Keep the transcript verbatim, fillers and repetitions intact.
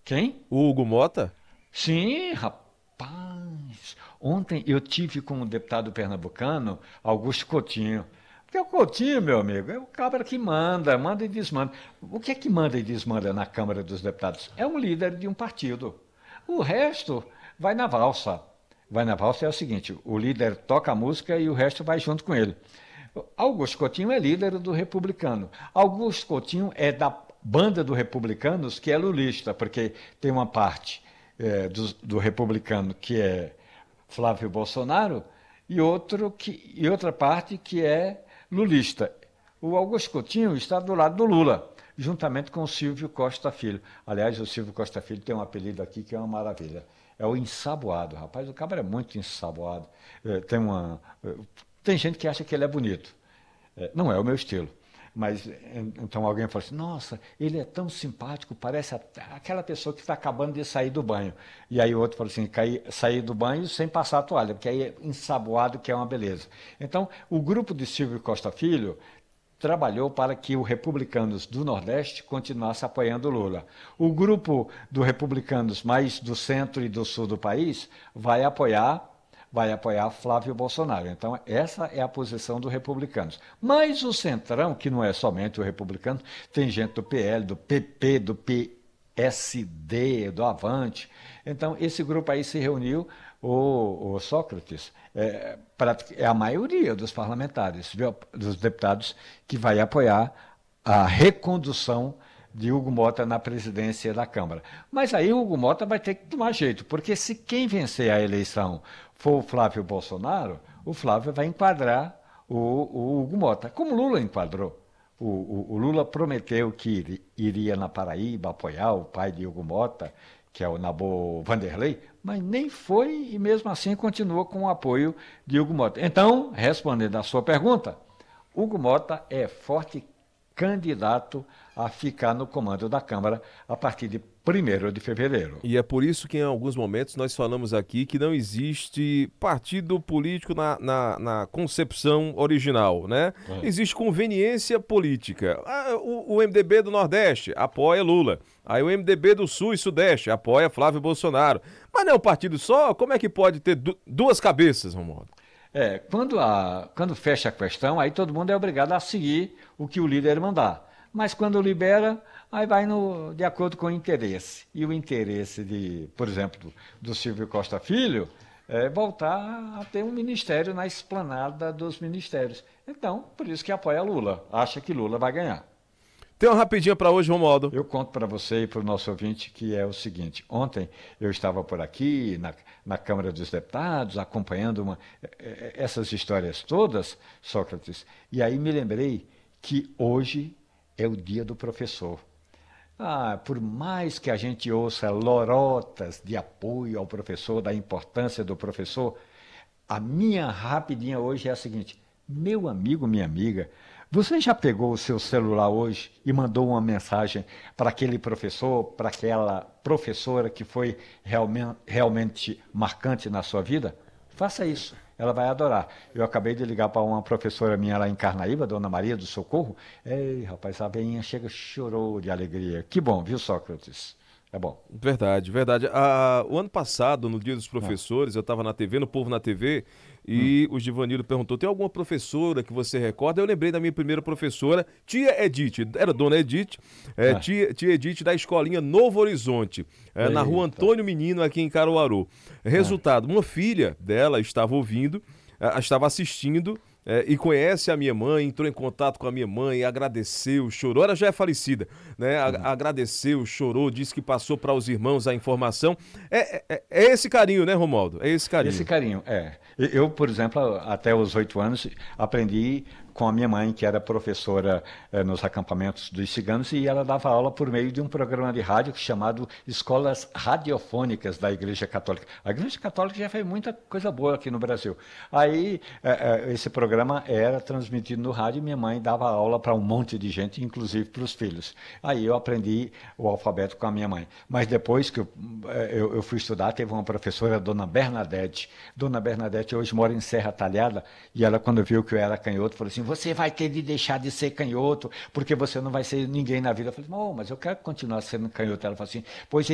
Quem? O Hugo Mota? Sim, rapaz. Ontem eu tive com o deputado pernambucano, Augusto Coutinho. Porque o Coutinho, meu amigo, é o cabra que manda, manda e desmanda. O que é que manda e desmanda na Câmara dos Deputados? É um líder de um partido. O resto vai na valsa. Vai na valsa é o seguinte: o líder toca a música e o resto vai junto com ele. Augusto Coutinho é líder do Republicano. Augusto Coutinho é da banda do Republicanos que é lulista, porque tem uma parte é, do, do Republicano que é Flávio Bolsonaro e, outro que, e outra parte que é lulista. O Augusto Coutinho está do lado do Lula, juntamente com o Silvio Costa Filho. Aliás, o Silvio Costa Filho tem um apelido aqui que é uma maravilha. É o ensaboado, rapaz. O cabra é muito ensaboado. É, tem uma. Tem gente que acha que ele é bonito. É, não é o meu estilo. Mas então alguém fala assim: nossa, ele é tão simpático, parece aquela pessoa que está acabando de sair do banho. E aí o outro fala assim: cair, sair do banho sem passar a toalha, porque aí é ensaboado, que é uma beleza. Então, o grupo de Silvio Costa Filho trabalhou para que os republicanos do Nordeste continuassem apoiando Lula. O grupo dos republicanos mais do centro e do sul do país vai apoiar vai apoiar Flávio Bolsonaro. Então, essa é a posição dos republicanos. Mas o Centrão, que não é somente o republicano, tem gente do P L, do P P, do P S D, do Avante. Então, esse grupo aí se reuniu, o, o Sócrates, é, pra, é a maioria dos parlamentares, viu, dos deputados, que vai apoiar a recondução de Hugo Mota na presidência da Câmara. Mas aí o Hugo Mota vai ter que tomar jeito, porque se quem vencer a eleição for o Flávio Bolsonaro, o Flávio vai enquadrar o, o Hugo Mota, como Lula enquadrou. O, o, o Lula prometeu que iria na Paraíba apoiar o pai de Hugo Mota, que é o Nabor Vanderlei, mas nem foi e mesmo assim continua com o apoio de Hugo Mota. Então, respondendo à sua pergunta, Hugo Mota é forte candidato a ficar no comando da Câmara a partir de primeiro de fevereiro. E é por isso que em alguns momentos nós falamos aqui que não existe partido político na, na, na concepção original, né? É. Existe conveniência política. Ah, o, o M D B do Nordeste apoia Lula. Aí o M D B do Sul e Sudeste apoia Flávio Bolsonaro. Mas não é um partido só? Como é que pode ter du duas cabeças, Romualdo? É, quando, a, quando fecha a questão, aí todo mundo é obrigado a seguir o que o líder mandar. Mas quando libera, aí vai no, de acordo com o interesse. E o interesse de, por exemplo, do, do Silvio Costa Filho é voltar a ter um ministério na esplanada dos ministérios. Então, por isso que apoia Lula, acha que Lula vai ganhar. Tem uma rapidinha para hoje, Romualdo. Eu conto para você e para o nosso ouvinte que é o seguinte: ontem eu estava por aqui na, na Câmara dos Deputados acompanhando uma, essas histórias todas, Sócrates, e aí me lembrei que hoje é o dia do professor. Ah, por mais que a gente ouça lorotas de apoio ao professor, da importância do professor, a minha rapidinha hoje é a seguinte: meu amigo, minha amiga, você já pegou o seu celular hoje e mandou uma mensagem para aquele professor, para aquela professora que foi realmente, realmente marcante na sua vida? Faça isso, ela vai adorar. Eu acabei de ligar para uma professora minha lá em Carnaíba, Dona Maria do Socorro. Ei, rapaz, a veinha chega, chorou de alegria. Que bom, viu, Sócrates? É bom. Verdade, verdade. Ah, o ano passado, no Dia dos Ah, Professores, eu estava na T V, no Povo na T V, hum, e o Givanildo perguntou: tem alguma professora que você recorda? Eu lembrei da minha primeira professora, tia Edith, era Dona Edith, é, ah, tia, tia Edith da escolinha Novo Horizonte, é, na rua eita. Antônio Menino, aqui em Caruaru. Ah, Resultado: uma filha dela estava ouvindo, ah, estava assistindo. É, e conhece a minha mãe, entrou em contato com a minha mãe, agradeceu, chorou, ela já é falecida, né? A- uhum. agradeceu, chorou, disse que passou para os irmãos a informação. É, é, é esse carinho, né, Romualdo? É esse Esse carinho. carinho, é. Eu, por exemplo, até os oito anos, aprendi com a minha mãe, que era professora eh, nos acampamentos dos ciganos, e ela dava aula por meio de um programa de rádio chamado Escolas Radiofônicas da Igreja Católica. A Igreja Católica já fez muita coisa boa aqui no Brasil. Aí, eh, eh, esse programa era transmitido no rádio e minha mãe dava aula para um monte de gente, inclusive para os filhos. Aí eu aprendi o alfabeto com a minha mãe. Mas depois que eu, eh, eu, eu fui estudar, teve uma professora, Dona Bernadette. Dona Bernadette hoje mora em Serra Talhada, e ela, quando viu que eu era canhoto, falou assim: você vai ter de deixar de ser canhoto, porque você não vai ser ninguém na vida. Eu falei: não, mas eu quero continuar sendo canhoto. Ela falou assim: pois